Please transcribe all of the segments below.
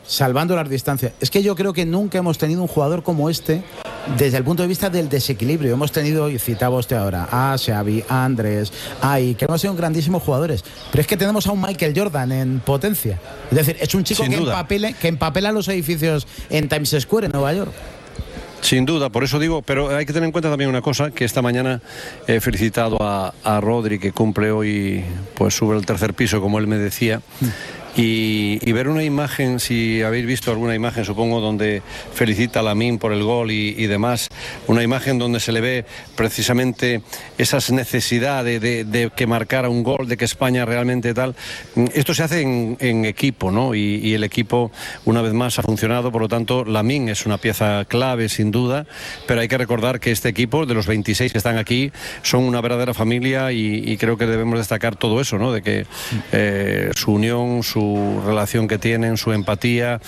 salvando las distancias. Es que yo creo que nunca hemos tenido un jugador como este desde el punto de vista del desequilibrio. Hemos tenido, y citaba usted ahora, a Xavi, a Andrés, que hemos sido grandísimos jugadores. Pero es que tenemos a un Michael Jordan en potencia. Es decir, es un chico que empapela los edificios en Times Square, en Nueva York. Sin duda, por eso digo, pero hay que tener en cuenta también una cosa, que esta mañana he felicitado a Rodri, que cumple hoy, pues sube al tercer piso, como él me decía. Y ver una imagen, si habéis visto alguna imagen, supongo, donde felicita a Lamine por el gol y demás, una imagen donde se le ve precisamente esas necesidades de que marcara un gol, de que España realmente tal. Esto se hace en equipo, ¿no? Y el equipo, una vez más, ha funcionado. Por lo tanto, Lamine es una pieza clave, sin duda, pero hay que recordar que este equipo, de los 26 que están aquí, son una verdadera familia y creo que debemos destacar todo eso, ¿no? De que su unión, su relación que tienen, su empatía,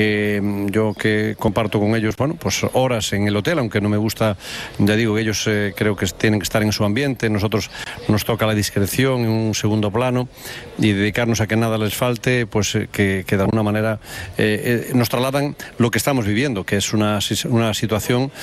yo que comparto con ellos, bueno, pues horas en el hotel, aunque no me gusta, ya digo, que ellos creo que tienen que estar en su ambiente. Nosotros nos toca la discreción en un segundo plano y dedicarnos a que nada les falte, pues que de alguna manera nos trasladan lo que estamos viviendo, que es una situación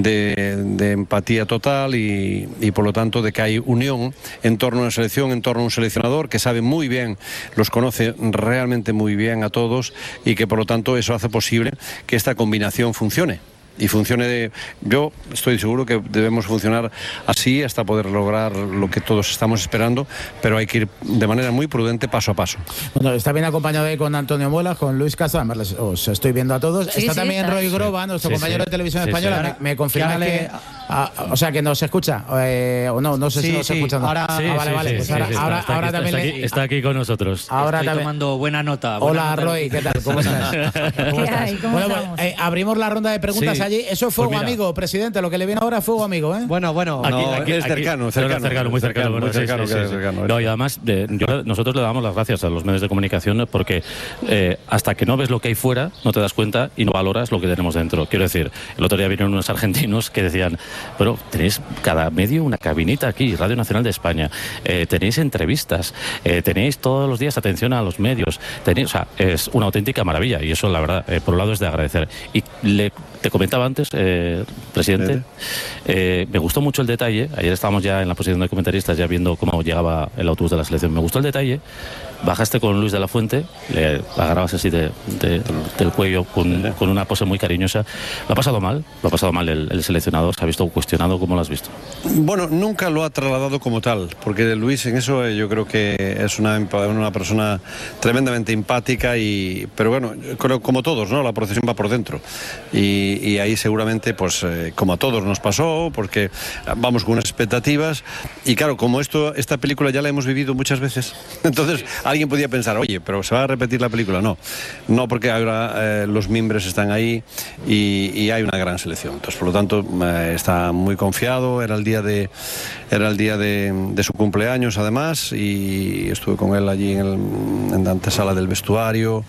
de empatía total y por lo tanto de que hay unión en torno a una selección, en torno a un seleccionador que sabe muy bien, los conoce realmente muy bien a todos y que por lo tanto eso hace posible que esta combinación funcione. Y funcione, yo estoy seguro que debemos funcionar así hasta poder lograr lo que todos estamos esperando, pero hay que ir de manera muy prudente, paso a paso. Bueno, está bien acompañado ahí con Antonio Muelas, con Luis Castro, además os estoy viendo a todos. Sí, está también Roy Groba, nuestro compañero de televisión española. Me confirma que o sea, que nos escucha, o no sé si nos escucha. Ahora, vale. Pues ahora también está aquí con nosotros. Ahora estoy tomando buena nota. Hola, Roy, ¿qué tal? ¿Cómo estás? Bueno, pues, abrimos la ronda de preguntas allí. Eso es fuego amigo, presidente. Lo que le viene ahora es fuego amigo, ¿eh? Bueno. Aquí es cercano, muy cercano. No, y además, nosotros le damos las gracias a los medios de comunicación porque hasta que no ves lo que hay fuera, no te das cuenta y no valoras lo que tenemos dentro. Quiero decir, el otro día vinieron unos argentinos que decían, pero tenéis cada medio una cabinita aquí, Radio Nacional de España, tenéis entrevistas, tenéis todos los días atención a los medios, o sea, es una auténtica maravilla y eso, la verdad, por un lado es de agradecer. Y te comentaba antes, presidente, me gustó mucho el detalle. Ayer estábamos ya en la posición de comentaristas ya viendo cómo llegaba el autobús de la selección. Me gustó el detalle. Bajaste con Luis de la Fuente, le agarrabas así del cuello con una pose muy cariñosa. Lo ha pasado mal el seleccionador, se ha visto cuestionado. ¿Cómo lo has visto? Bueno, nunca lo ha trasladado como tal, porque Luis en eso yo creo que es una persona tremendamente empática, pero bueno, creo como todos, ¿no? La procesión va por dentro y ahí seguramente, pues como a todos nos pasó, porque vamos con unas expectativas y claro, como esta película ya la hemos vivido muchas veces, entonces alguien podía pensar, oye, pero ¿se va a repetir la película? No, porque ahora los mimbres están ahí y hay una gran selección. Entonces, por lo tanto, está muy confiado. Era el día de su cumpleaños, además, y estuve con él allí en la antesala del vestuario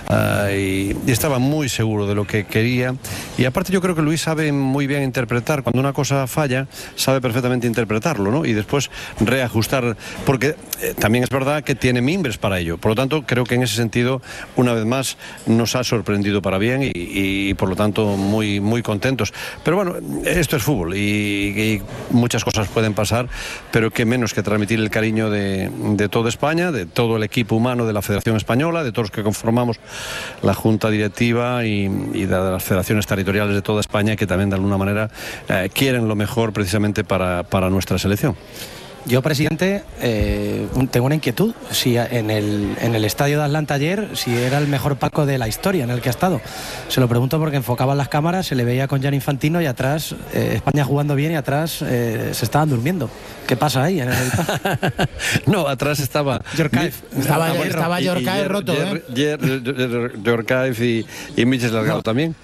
y estaba muy seguro de lo que quería. Y aparte yo creo que Luis sabe muy bien interpretar. Cuando una cosa falla, sabe perfectamente interpretarlo, ¿no? Y después reajustar, porque también es verdad que tiene mimbres para ello. Por lo tanto, creo que en ese sentido, una vez más, nos ha sorprendido para bien y por lo tanto, muy, muy contentos. Pero bueno, esto es fútbol y muchas cosas pueden pasar, pero qué menos que transmitir el cariño de toda España, de todo el equipo humano de la Federación Española, de todos los que conformamos la Junta Directiva y de las federaciones territoriales de toda España, que también de alguna manera quieren lo mejor precisamente para nuestra selección. Yo, presidente, tengo una inquietud. Si en el estadio de Atlanta ayer, si era el mejor palco de la historia en el que ha estado. Se lo pregunto porque enfocaban las cámaras, se le veía con Gianni Infantino y atrás España jugando bien y atrás se estaban durmiendo. ¿Qué pasa ahí? No, atrás estaba Djorkaeff. Estaba Djorkaeff roto, Djorkaeff y Michel Largado también.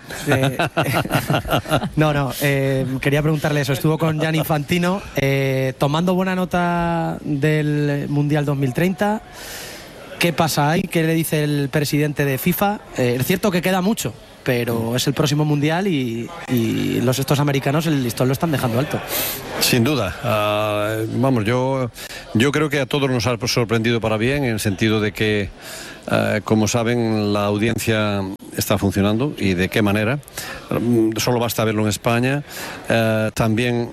No, quería preguntarle eso. Estuvo con Gianni Infantino tomando buena nota del Mundial 2030. ¿Qué pasa ahí? ¿Qué le dice el presidente de FIFA? Es cierto que queda mucho, pero es el próximo Mundial y estos americanos el listón lo están dejando alto. Sin duda. Vamos, yo creo que a todos nos ha sorprendido para bien, en el sentido de que Como saben, la audiencia está funcionando, y de qué manera. Solo basta verlo en España. También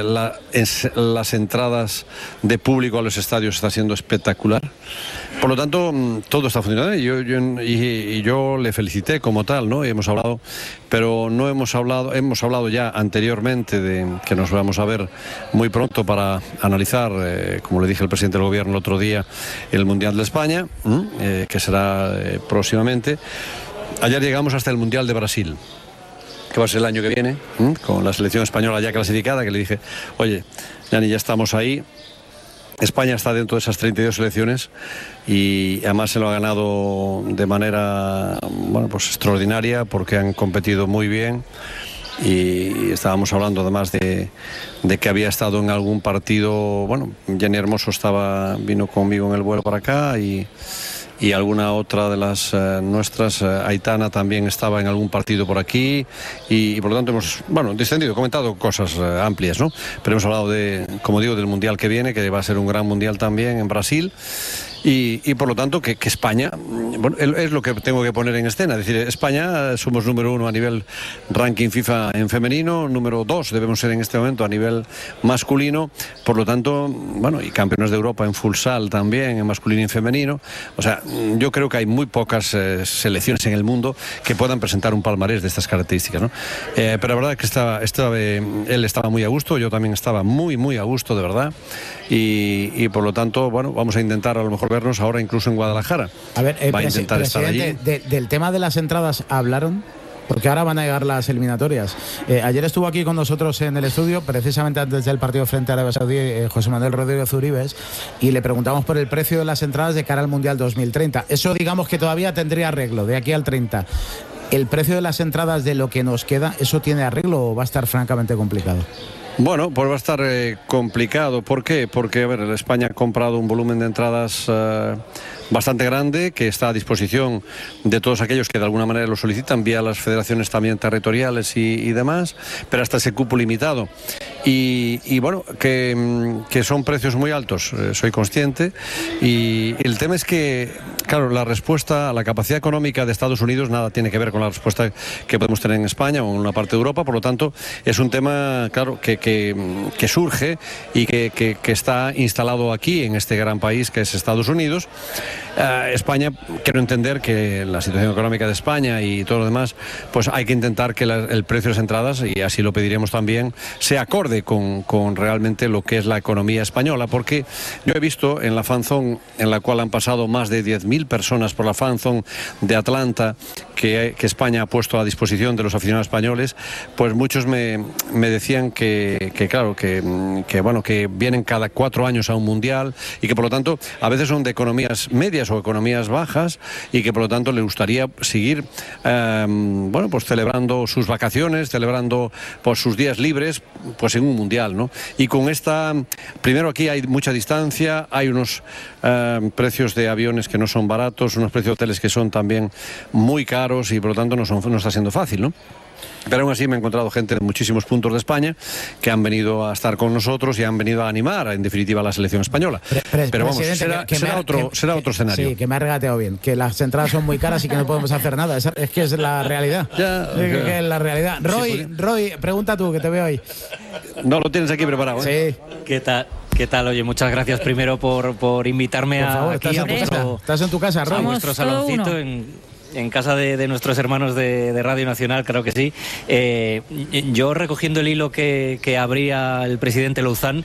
las entradas de público a los estadios está siendo espectacular. Por lo tanto, todo está funcionando, y yo le felicité como tal, ¿no? Y hemos hablado, pero no hemos hablado ya anteriormente de que nos vamos a ver muy pronto para analizar, como le dije al presidente del gobierno el otro día, el Mundial de España, que será próximamente. Ayer llegamos hasta el Mundial de Brasil, que va a ser el año que viene, con la selección española ya clasificada, que le dije, oye, Gianni, ya estamos ahí. España está dentro de esas 32 selecciones, y además se lo ha ganado de manera, bueno, pues extraordinaria, porque han competido muy bien. Y estábamos hablando además de que había estado en algún partido. Bueno, Jenny Hermoso vino conmigo en el vuelo para acá, y alguna otra de las nuestras, Aitana, también estaba en algún partido por aquí, y por lo tanto hemos, distendido, comentado cosas amplias, ¿no? Pero hemos hablado como digo, del Mundial que viene, que va a ser un gran Mundial también en Brasil. Y por lo tanto que España, bueno, es lo que tengo que poner en escena, es decir, España somos número 1 a nivel ranking FIFA en femenino, número 2 debemos ser en este momento a nivel masculino, por lo tanto, bueno, y campeones de Europa en futsal también, en masculino y en femenino. O sea, yo creo que hay muy pocas selecciones en el mundo que puedan presentar un palmarés de estas características, ¿no? Pero la verdad es que él estaba muy a gusto, yo también estaba muy, muy a gusto, de verdad, y por lo tanto, bueno, vamos a intentar a lo mejor vernos ahora incluso en Guadalajara. A ver, va a intentar estar allí. Del tema de las entradas hablaron, porque ahora van a llegar las eliminatorias. Ayer estuvo aquí con nosotros en el estudio, precisamente antes del partido frente a Arabia Saudí, José Manuel Rodríguez Uribes, y le preguntamos por el precio de las entradas de cara al Mundial 2030. Eso, digamos, que todavía tendría arreglo de aquí al 30. ¿El precio de las entradas de lo que nos queda, eso tiene arreglo o va a estar francamente complicado? Bueno, pues va a estar complicado. ¿Por qué? Porque, a ver, España ha comprado un volumen de entradas bastante grande, que está a disposición de todos aquellos que de alguna manera lo solicitan, vía las federaciones también territoriales y demás, pero hasta ese cupo limitado. Y bueno, que son precios muy altos, soy consciente, y el tema es que, claro, la respuesta, la capacidad económica de Estados Unidos nada tiene que ver con la respuesta que podemos tener en España o en una parte de Europa. Por lo tanto, es un tema, claro, que surge y que está instalado aquí, en este gran país que es Estados Unidos. España, quiero entender que la situación económica de España y todo lo demás, pues hay que intentar que el precio de las entradas, y así lo pediremos también, sea acorde con realmente lo que es la economía española, porque yo he visto en la fanzone, en la cual han pasado más de 10.000 personas por la fanzone de Atlanta, que España ha puesto a disposición de los aficionados españoles, pues muchos me decían que claro, que vienen cada 4 años a un mundial, y que por lo tanto a veces son de economías medias o economías bajas, y que por lo tanto les gustaría seguir pues celebrando sus vacaciones, celebrando pues sus días libres, pues en un mundial, ¿no? Y con primero aquí hay mucha distancia, hay unos precios de aviones que no son baratos, unos precios de hoteles que son también muy caros, y por lo tanto no está siendo fácil, ¿no? Pero aún así me he encontrado gente de muchísimos puntos de España que han venido a estar con nosotros y han venido a animar, en definitiva, a la selección española. Pero vamos, será otro escenario. Sí, que me ha regateado bien, que las entradas son muy caras y que no podemos hacer nada. Es que es la realidad. Es la realidad. Roy, pregunta tú, que te veo ahí. No lo tienes aquí preparado, ¿eh? Sí. ¿Qué tal? Oye, muchas gracias primero por invitarme por favor, aquí estás en tu casa, Roy. A vuestro saloncito en casa de nuestros hermanos de Radio Nacional, creo que sí. Yo, recogiendo el hilo que abría el presidente Louzán,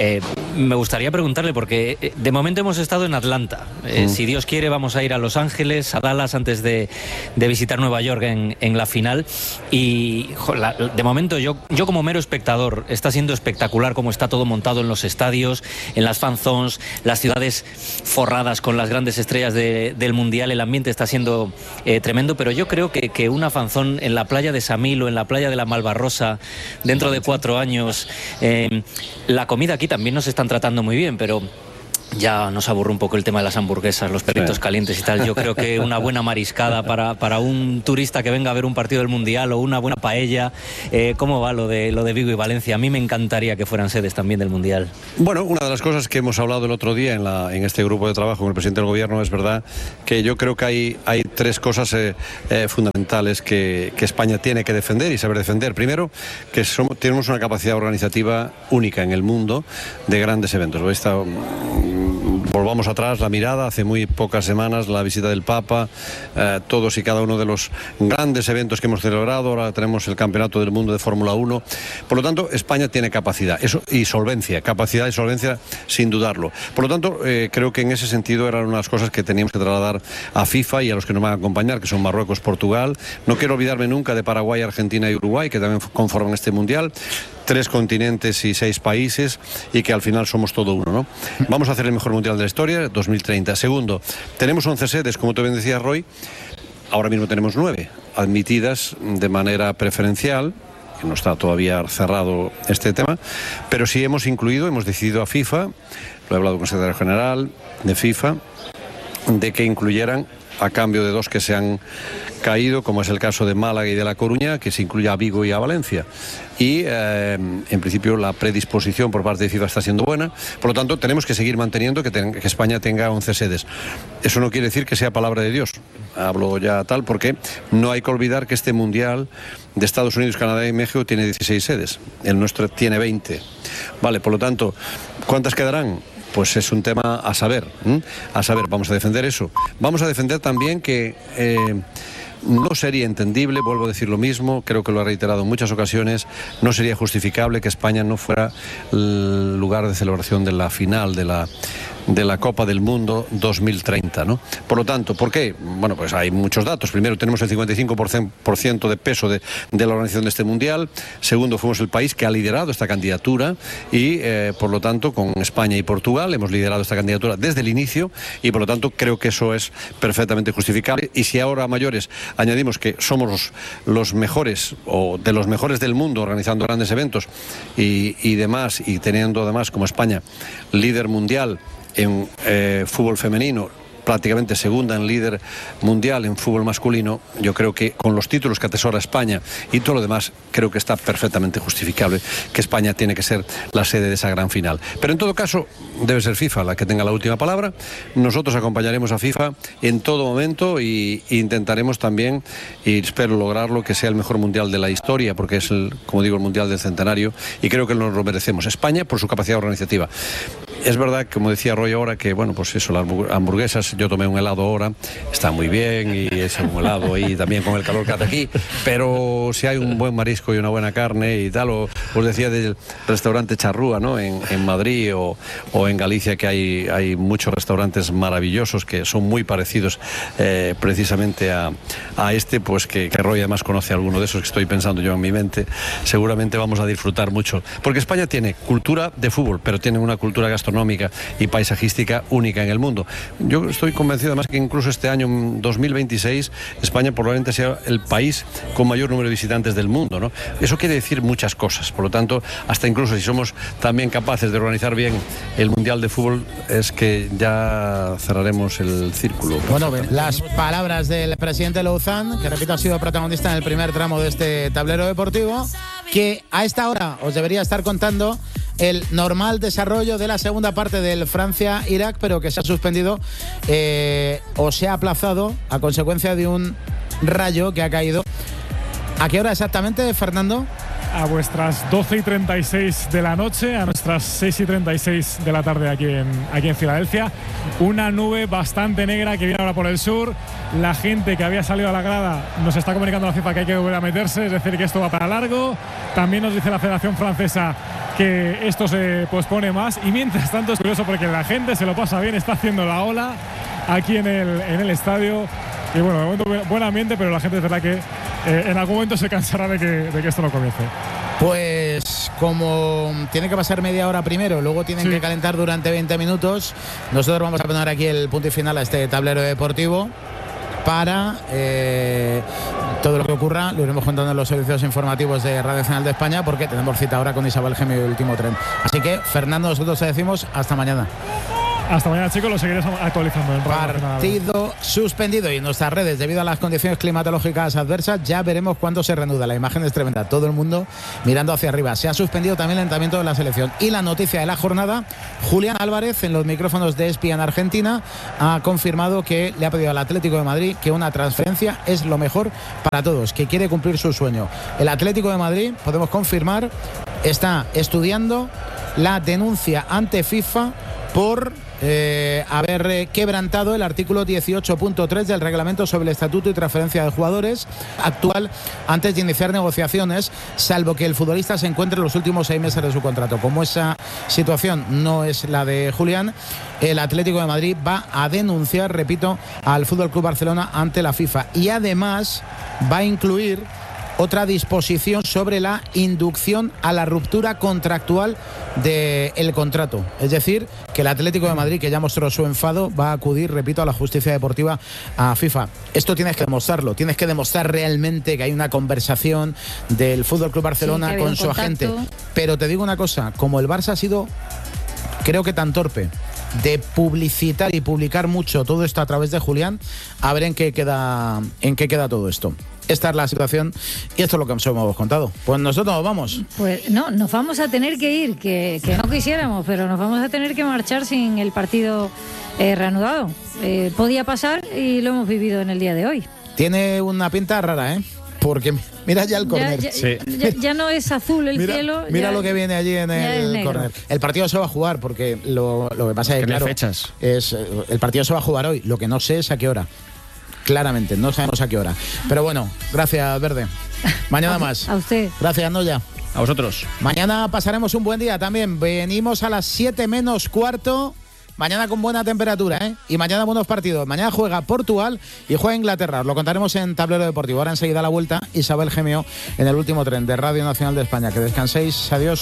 me gustaría preguntarle, porque de momento hemos estado en Atlanta. Si Dios quiere, vamos a ir a Los Ángeles, a Dallas, antes de visitar Nueva York en la final. Y de momento yo como mero espectador, está siendo espectacular cómo está todo montado en los estadios, en las fan zones, las ciudades forradas con las grandes estrellas del Mundial. El ambiente está siendo tremendo, pero yo creo que una fanzón en la playa de Samil o en la playa de la Malvarrosa dentro de 4 años, la comida aquí también nos están tratando muy bien, pero ya nos aburre un poco el tema de las hamburguesas, los perritos calientes y tal. Yo creo que una buena mariscada para un turista que venga a ver un partido del Mundial, o una buena paella. ¿Cómo va lo de Vigo y Valencia? A mí me encantaría que fueran sedes también del Mundial. Bueno, una de las cosas que hemos hablado el otro día en este grupo de trabajo con el presidente del gobierno, es verdad que yo creo que hay tres cosas fundamentales que España tiene que defender y saber defender. Primero, que tenemos una capacidad organizativa única en el mundo de grandes eventos. Volvamos atrás la mirada, hace muy pocas semanas la visita del Papa, todos y cada uno de los grandes eventos que hemos celebrado. Ahora tenemos el Campeonato del Mundo de Fórmula 1. Por lo tanto, España tiene capacidad y solvencia, capacidad y solvencia sin dudarlo. Por lo tanto, creo que en ese sentido eran unas cosas que teníamos que trasladar a FIFA y a los que nos van a acompañar, que son Marruecos, Portugal. No quiero olvidarme nunca de Paraguay, Argentina y Uruguay, que también conforman este Mundial. 3 continentes y 6 países, y que al final somos todo uno, ¿no? Vamos a hacer el mejor Mundial de la historia, 2030. Segundo, tenemos 11 sedes, como tú bien decías, Roy. Ahora mismo tenemos 9 admitidas de manera preferencial, que no está todavía cerrado este tema, pero sí hemos decidido a FIFA, lo he hablado con el secretario general de FIFA, de que incluyeran, a cambio de 2 que se han caído, como es el caso de Málaga y de La Coruña, que se incluya a Vigo y a Valencia. Y en principio la predisposición por parte de FIFA está siendo buena. Por lo tanto, tenemos que seguir manteniendo que España tenga 11 sedes. Eso no quiere decir que sea palabra de Dios. Hablo ya tal, porque no hay que olvidar que este Mundial de Estados Unidos, Canadá y México tiene 16 sedes. El nuestro tiene 20. Vale, por lo tanto, ¿cuántas quedarán? Pues es un tema a saber. Vamos a defender eso. Vamos a defender también que no sería entendible, vuelvo a decir lo mismo, creo que lo he reiterado en muchas ocasiones, no sería justificable que España no fuera el lugar de celebración de la final de la Copa del Mundo 2030, ¿no? Por lo tanto, ¿por qué? Bueno, pues hay muchos datos. Primero, tenemos el 55% de peso de la organización de este Mundial. Segundo, fuimos el país que ha liderado esta candidatura y, por lo tanto, con España y Portugal hemos liderado esta candidatura desde el inicio, y, por lo tanto, creo que eso es perfectamente justificable. Y si ahora a mayores añadimos que somos los mejores, o de los mejores del mundo, organizando grandes eventos y demás, y teniendo además como España líder mundial en fútbol femenino, prácticamente segunda en líder mundial en fútbol masculino, yo creo que con los títulos que atesora España y todo lo demás, creo que está perfectamente justificable que España tiene que ser la sede de esa gran final. Pero en todo caso, debe ser FIFA la que tenga la última palabra. Nosotros acompañaremos a FIFA en todo momento e intentaremos también, y espero lograrlo, que sea el mejor mundial de la historia, porque es, como digo, el mundial del centenario, y creo que nos lo merecemos. España, por su capacidad organizativa. Es verdad, como decía Roy ahora, que bueno, pues eso, las hamburguesas, yo tomé un helado ahora, está muy bien, y es un helado ahí también con el calor que hace aquí, pero si hay un buen marisco y una buena carne y tal, os decía del restaurante Charrúa, ¿no? En Madrid o en Galicia, que hay muchos restaurantes maravillosos que son muy parecidos precisamente a este, pues que Roy además conoce alguno de esos que estoy pensando yo en mi mente. Seguramente vamos a disfrutar mucho, porque España tiene cultura de fútbol, pero tiene una cultura gastronómica y paisajística única en el mundo. Yo estoy convencido además que incluso este año 2026 España probablemente sea el país con mayor número de visitantes del mundo, ¿no? Eso quiere decir muchas cosas. Por lo tanto, hasta incluso si somos también capaces de organizar bien el Mundial de Fútbol, es que ya cerraremos el círculo. Bueno, las palabras del presidente Louzán, que repito ha sido protagonista en el primer tramo de este tablero deportivo, que a esta hora os debería estar contando el normal desarrollo de la segunda parte del Francia-Irak, pero que se ha suspendido o se ha aplazado a consecuencia de un rayo que ha caído. ¿A qué hora exactamente, Fernando? A vuestras 12:36 de la noche, a nuestras 6:36 de la tarde aquí en Filadelfia. Una nube bastante negra que viene ahora por el sur. La gente que había salido a la grada nos está comunicando a la FIFA que hay que volver a meterse, es decir, que esto va para largo. También nos dice la Federación Francesa que esto se pospone más. Y mientras tanto es curioso porque la gente se lo pasa bien, está haciendo la ola aquí en el estadio. Y bueno, de momento buen ambiente, pero la gente es verdad que en algún momento se cansará de que esto no comience. Pues como tiene que pasar media hora primero, luego tienen que calentar durante 20 minutos, nosotros vamos a poner aquí el punto y final a este tablero deportivo. Para todo lo que ocurra lo iremos contando en los servicios informativos de Radio Nacional de España, porque tenemos cita ahora con Isabel Gemio y el último tren. Así que, Fernando, nosotros te decimos hasta mañana. Hasta mañana, chicos, lo seguiremos actualizando. Partido suspendido y en nuestras redes debido a las condiciones climatológicas adversas. Ya veremos cuándo se reanuda. La imagen es tremenda. Todo el mundo mirando hacia arriba. Se ha suspendido también el entrenamiento de la selección. Y la noticia de la jornada, Julián Álvarez en los micrófonos de ESPN Argentina ha confirmado que le ha pedido al Atlético de Madrid que una transferencia es lo mejor para todos, que quiere cumplir su sueño. El Atlético de Madrid, podemos confirmar, está estudiando la denuncia ante FIFA por haber quebrantado el artículo 18.3 del reglamento sobre el estatuto y transferencia de jugadores actual antes de iniciar negociaciones, salvo que el futbolista se encuentre en los últimos 6 meses de su contrato. Como esa situación no es la de Julián, el Atlético de Madrid va a denunciar, repito, al FC Barcelona ante la FIFA, y además va a incluir otra disposición sobre la inducción a la ruptura contractual del contrato. Es decir, que el Atlético de Madrid, que ya mostró su enfado, va a acudir, repito, a la justicia deportiva, a FIFA. Esto tienes que demostrarlo, tienes que demostrar realmente que hay una conversación del FC Barcelona con su agente. Pero te digo una cosa, como el Barça ha sido, creo que tan torpe de publicitar y publicar mucho todo esto a través de Julián, a ver en qué queda todo esto. Esta es la situación y esto es lo que os hemos contado. Pues nosotros nos vamos. Pues no, nos vamos a tener que ir, que no quisiéramos, pero nos vamos a tener que marchar sin el partido reanudado. Podía pasar y lo hemos vivido en el día de hoy. Tiene una pinta rara, porque mira ya el córner. Ya no es azul el cielo. Mira lo que viene allí en el córner. El partido se va a jugar porque lo que pasa es que, claro, fechas. El partido se va a jugar hoy. Lo que no sé es a qué hora. Claramente, no sabemos a qué hora. Pero bueno, gracias, Verde. Mañana más. A usted. Gracias, Noya. A vosotros. Mañana pasaremos un buen día también. Venimos a las 7 menos cuarto. Mañana con buena temperatura, y mañana buenos partidos. Mañana juega Portugal y juega Inglaterra. Os lo contaremos en Tablero Deportivo. Ahora enseguida la vuelta, Isabel Gemio en el último tren de Radio Nacional de España. Que descanséis. Adiós.